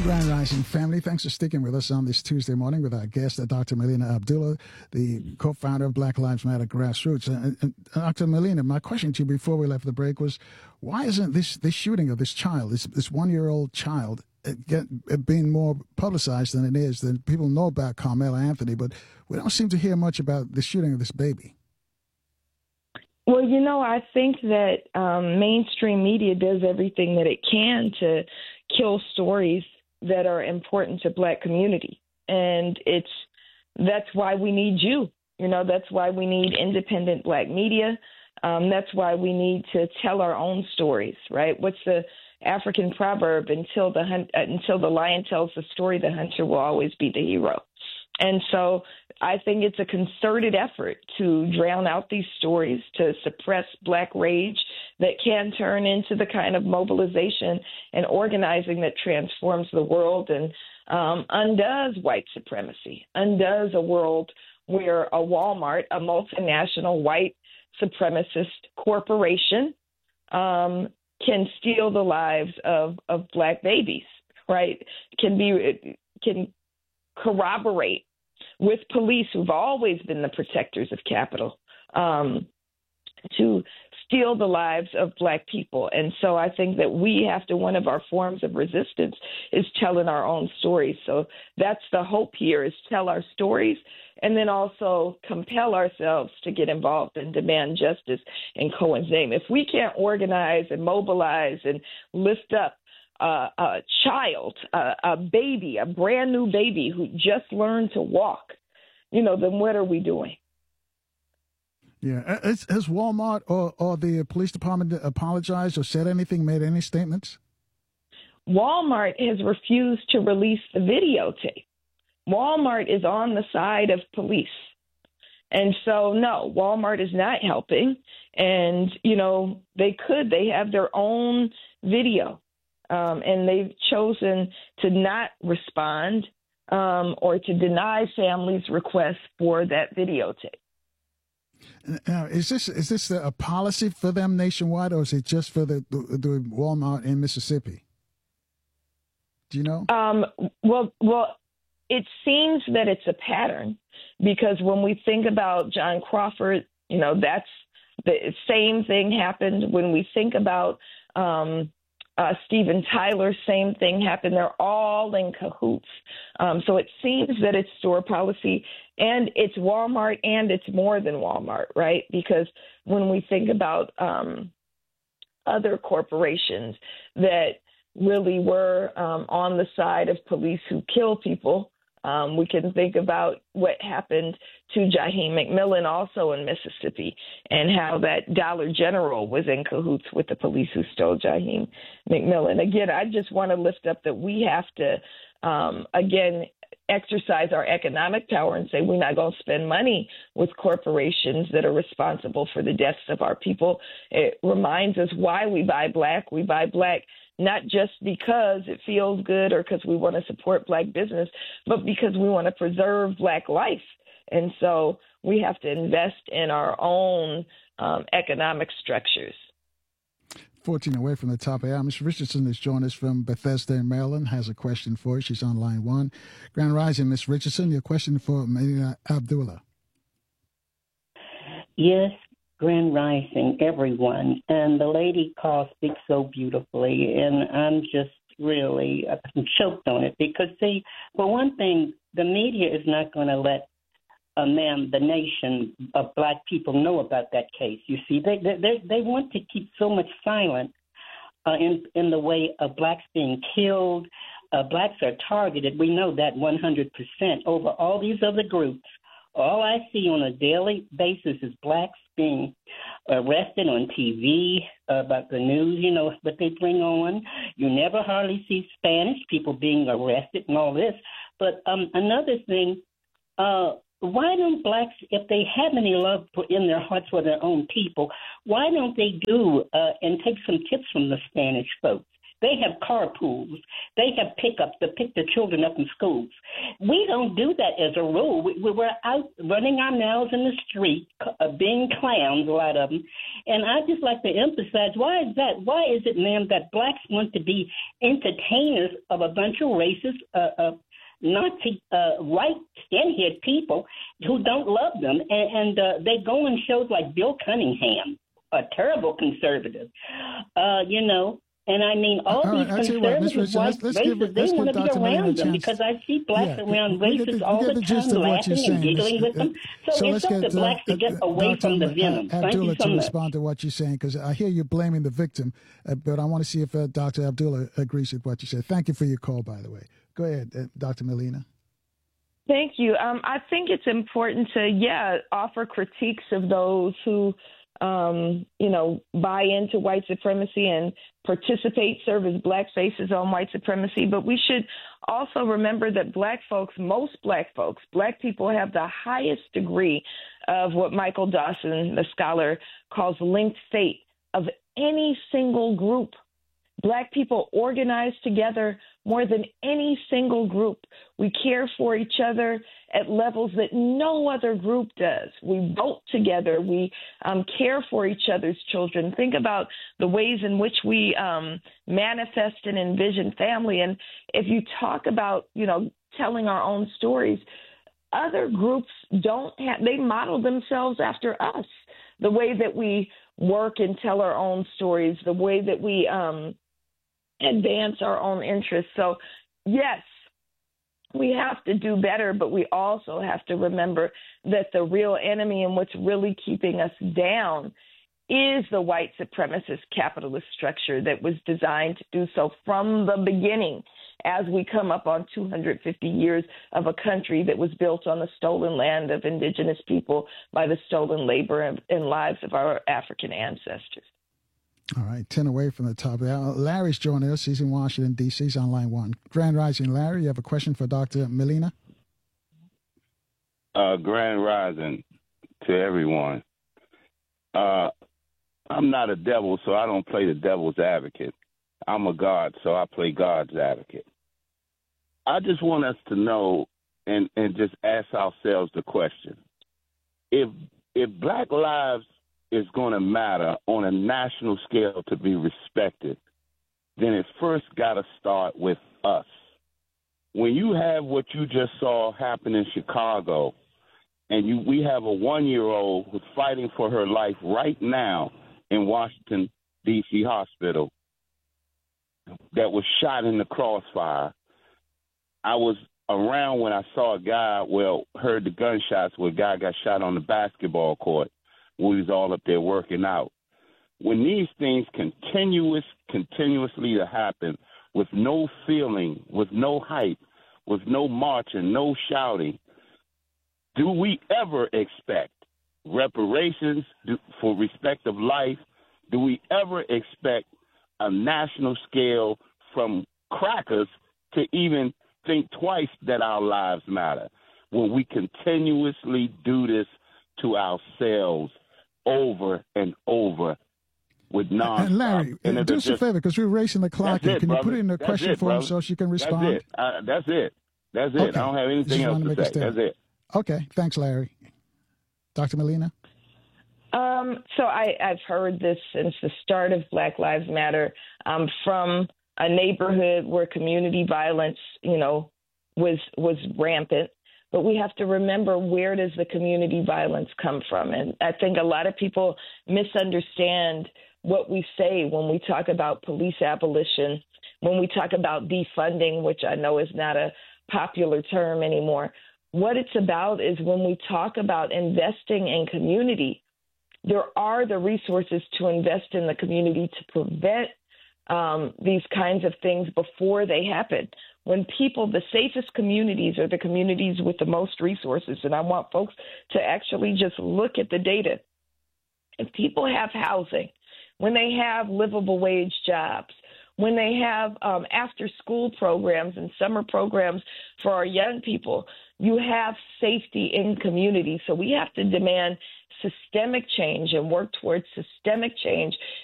Grand Rising family, thanks for sticking with us on this Tuesday morning with our guest, Dr. Melina Abdullah, the co-founder of Black Lives Matter Grassroots. And Dr. Melina, my question to you before we left the break was, why isn't this shooting of this child, this 1-year-old child, being more publicized than it is? Than people know about Carmela Anthony, but we don't seem to hear much about the shooting of this baby. Well, I think that mainstream media does everything that it can to kill stories that are important to Black community. And that's why we need you. That's why we need independent Black media. That's why we need to tell our own stories, right? What's the African proverb? Until the lion tells the story, the hunter will always be the hero. And so I think it's a concerted effort to drown out these stories, to suppress Black rage that can turn into the kind of mobilization and organizing that transforms the world and undoes white supremacy, undoes a world where a Walmart, a multinational white supremacist corporation, can steal the lives of Black babies, right? Can corroborate with police who've always been the protectors of capital, to steal the lives of Black people. And so I think that we have to, one of our forms of resistance is telling our own stories. So that's the hope here, is tell our stories and then also compel ourselves to get involved and demand justice in Cohen's name. If we can't organize and mobilize and lift up a child, a baby, a brand new baby who just learned to walk, then what are we doing? Yeah. Has Walmart or the police department apologized or said anything, made any statements? Walmart has refused to release the videotape. Walmart is on the side of police. And so, no, Walmart is not helping. And, they have their own video. And they've chosen to not respond or to deny families' requests for that videotape. Now, is this a policy for them nationwide, or is it just for the Walmart in Mississippi? Do you know? Well, it seems that it's a pattern, because when we think about John Crawford, that's the same thing happened. When we think about Steven Tyler, same thing happened. They're all in cahoots. So it seems that it's store policy, and it's Walmart, and it's more than Walmart, right? Because when we think about other corporations that really were on the side of police who kill people, we can think about what happened to Jaheim McMillan also in Mississippi, and how that Dollar General was in cahoots with the police who stole Jaheim McMillan. Again, I just want to lift up that we have to, again, exercise our economic power and say we're not going to spend money with corporations that are responsible for the deaths of our people. It reminds us why we buy Black. We buy Black not just because it feels good or because we want to support Black business, but because we want to preserve Black life. And so we have to invest in our own economic structures. 14 away from the top of the hour. Ms. Richardson has joined us from Bethesda in Maryland, has a question for us. She's on line 1. Grand Rising, Ms. Richardson, your question for Melina Abdullah. Yes, Grand Rising, everyone. And the lady call speaks so beautifully, and I'm just really choked on it because, see, for one thing, the media is not going to let the nation of Black people know about that case. You see, they want to keep so much silent in the way of Blacks being killed. Blacks are targeted. We know that 100% over all these other groups. All I see on a daily basis is Blacks being arrested on TV, about the news, what they bring on. You never hardly see Spanish people being arrested and all this. But another thing, why don't Blacks, if they have any love in their hearts for their own people, why don't they do and take some tips from the Spanish folks? They have carpools. They have pickups to pick the children up in schools. We don't do that as a rule. We're out running our mouths in the street, being clowns, a lot of them. And I just like to emphasize, why is that? Why is it, ma'am, that blacks want to be entertainers of a bunch of racist, Nazi, white skinhead people who don't love them? And they go on shows like Bill Cunningham, a terrible conservative, And I mean, all these conservative white racists, they want to be around them because I see blacks around racists all the time laughing and giggling with them. So it's up to blacks to get away from the venom. Thank you so much. Respond to what you're saying, because I hear you blaming the victim, but I want to see if Dr. Abdullah agrees with what you said. Thank you for your call, by the way. Go ahead, Dr. Molina. Thank you. I think it's important to, offer critiques of those who buy into white supremacy and participate, serve as black faces on white supremacy. But we should also remember that black people have the highest degree of what Michael Dawson, the scholar, calls linked fate of any single group. Black people organize together more than any single group. We care for each other at levels that no other group does. We vote together. We care for each other's children. Think about the ways in which we manifest and envision family. And if you talk about, telling our own stories, other groups they model themselves after us. The way that we work and tell our own stories, the way that we advance our own interests. So, yes, we have to do better, but we also have to remember that the real enemy and what's really keeping us down is the white supremacist capitalist structure that was designed to do so from the beginning, as we come up on 250 years of a country that was built on the stolen land of indigenous people by the stolen labor and lives of our African ancestors. All right, 10 away from the top. Larry's joining us. He's in Washington, D.C. He's on line one. Grand Rising, Larry, you have a question for Dr. Molina? Grand Rising to everyone. I'm not a devil, so I don't play the devil's advocate. I'm a God, so I play God's advocate. I just want us to know and just ask ourselves the question. If black lives is going to matter on a national scale to be respected, then it first got to start with us. When you have what you just saw happen in Chicago, and we have a 1-year-old who's fighting for her life right now in Washington, D.C. hospital that was shot in the crossfire. I was around when I saw a guy, heard the gunshots where a guy got shot on the basketball court. We was all up there working out. When these things continuously to happen with no feeling, with no hype, with no marching, no shouting, do we ever expect reparations for respect of life? Do we ever expect a national scale from crackers to even think twice that our lives matter when we continuously do this to ourselves over and over with nonstop? And Larry, do us a favor, because we're racing the clock. Can you put in a question for him so she can respond? That's it. Okay. I don't have anything else to say. That's it. Okay. Thanks, Larry. Dr. Molina? So I've heard this since the start of Black Lives Matter, from a neighborhood where community violence, was rampant. But we have to remember, where does the community violence come from? And I think a lot of people misunderstand what we say when we talk about police abolition, when we talk about defunding, which I know is not a popular term anymore. What it's about is when we talk about investing in community, there are the resources to invest in the community to prevent these kinds of things before they happen. When the safest communities are the communities with the most resources. And I want folks to actually just look at the data. If people have housing, when they have livable wage jobs, when they have after-school programs and summer programs for our young people, you have safety in community. So we have to demand systemic change and work towards systemic change